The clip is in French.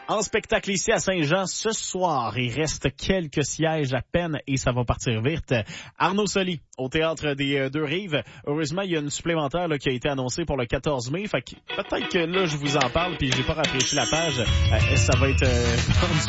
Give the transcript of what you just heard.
En spectacle ici à Saint-Jean ce soir, il reste quelques sièges à peine et ça va partir vite. Arnaud Soli, au Théâtre des Deux-Rives. Heureusement, il y a une supplémentaire là, qui a été annoncée pour le 14 mai. Fait que peut-être que là, je vous en parle puis j'ai pas rafraîchi la page. Ça va être vendu